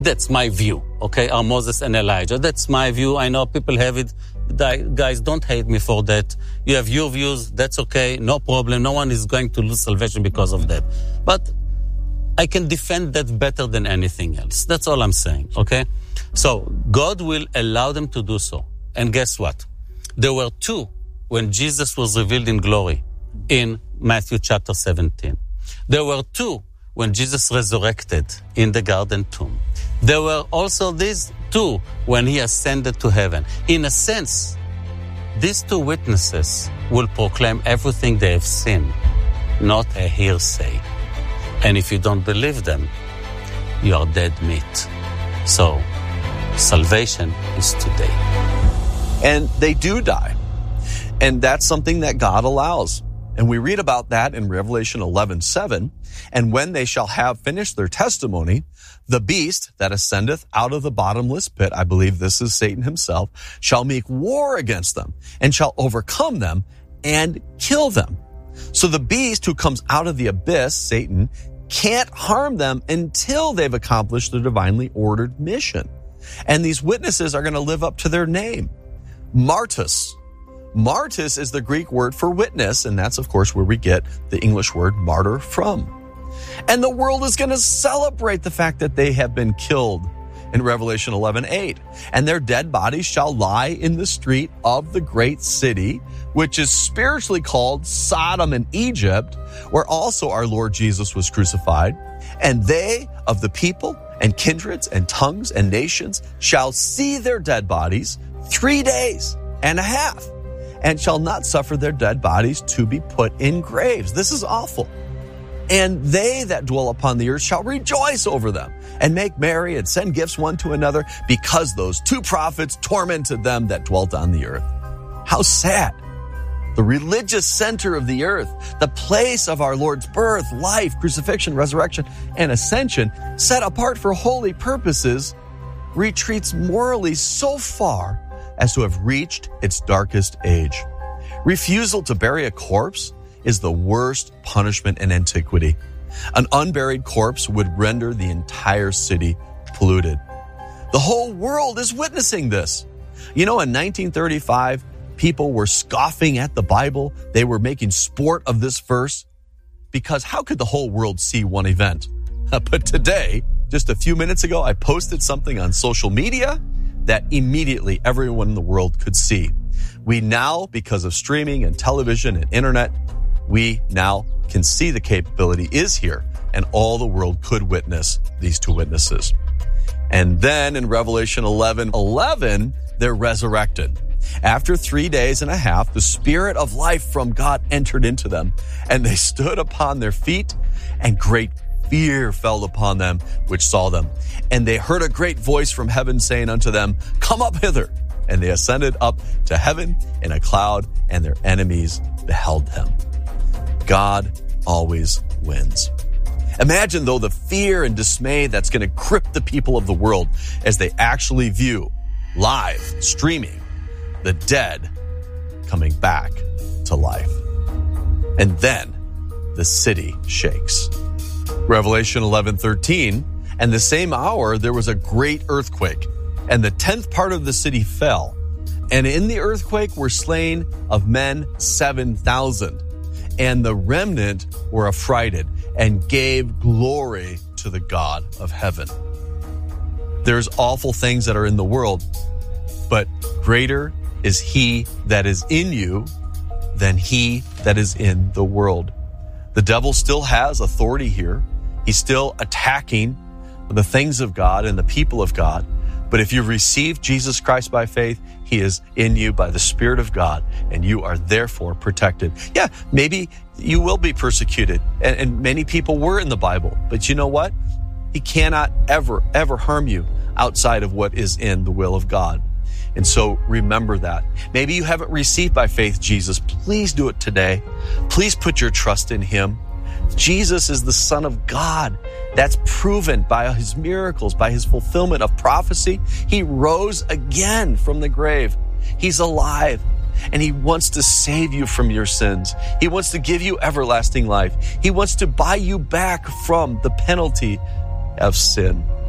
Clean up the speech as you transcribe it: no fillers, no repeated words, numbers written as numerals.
That's my view, okay? Are Moses and Elijah. That's my view. I know people have it. Guys, don't hate me for that. You have your views. That's okay. No problem. No one is going to lose salvation because of that. But I can defend that better than anything else. That's all I'm saying, okay? So God will allow them to do so. And guess what? There were two when Jesus was revealed in glory in Matthew chapter 17. There were two when Jesus resurrected in the garden tomb. There were also these two when he ascended to heaven. In a sense, these two witnesses will proclaim everything they have seen, not a hearsay. And if you don't believe them, you are dead meat. So, salvation is today. And they do die. And that's something that God allows. And we read about that in Revelation 11:7. And when they shall have finished their testimony, the beast that ascendeth out of the bottomless pit, I believe this is Satan himself, shall make war against them and shall overcome them and kill them. So the beast who comes out of the abyss, Satan, can't harm them until they've accomplished their divinely ordered mission. And these witnesses are going to live up to their name. Martyrs. Martyrs is the Greek word for witness, and that's, of course, where we get the English word martyr from. And the world is going to celebrate the fact that they have been killed in Revelation 11:8. And their dead bodies shall lie in the street of the great city, which is spiritually called Sodom and Egypt, where also our Lord Jesus was crucified. And they of the people and kindreds and tongues and nations shall see their dead bodies 3 days and a half, and shall not suffer their dead bodies to be put in graves. This is awful. And they that dwell upon the earth shall rejoice over them, and make merry, and send gifts one to another, because those two prophets tormented them that dwelt on the earth. How sad. The religious center of the earth, the place of our Lord's birth, life, crucifixion, resurrection, and ascension, set apart for holy purposes, retreats morally so far as to have reached its darkest age. Refusal to bury a corpse is the worst punishment in antiquity. An unburied corpse would render the entire city polluted. The whole world is witnessing this. You know, in 1935, people were scoffing at the Bible. They were making sport of this verse, because how could the whole world see one event? But today, just a few minutes ago, I posted something on social media that immediately everyone in the world could see. We now, because of streaming and television and internet, we now can see the capability is here, and all the world could witness these two witnesses. And then in Revelation 11:11, they're resurrected. After 3 days and a half, the Spirit of life from God entered into them, and they stood upon their feet, and great fear fell upon them which saw them. And they heard a great voice from heaven saying unto them, Come up hither. And they ascended up to heaven in a cloud, and their enemies beheld them. God always wins. Imagine, though, the fear and dismay that's going to grip the people of the world as they actually view, live, streaming, the dead coming back to life. And then the city shakes. Revelation 11:13, and the same hour there was a great earthquake, and the 10th part of the city fell. And in the earthquake were slain of men 7,000. And the remnant were affrighted and gave glory to the God of heaven. There's awful things that are in the world, but greater is he that is in you than he that is in the world. The devil still has authority here. He's still attacking the things of God and the people of God. But if you've received Jesus Christ by faith, he is in you by the Spirit of God, and you are therefore protected. Yeah, maybe you will be persecuted, and many people were in the Bible. But you know what? He cannot ever harm you outside of what is in the will of God. And so remember that. Maybe you haven't received by faith Jesus. Please do it today. Please put your trust in him. Jesus is the Son of God. That's proven by his miracles, by his fulfillment of prophecy. He rose again from the grave. He's alive, and he wants to save you from your sins. He wants to give you everlasting life. He wants to buy you back from the penalty of sin.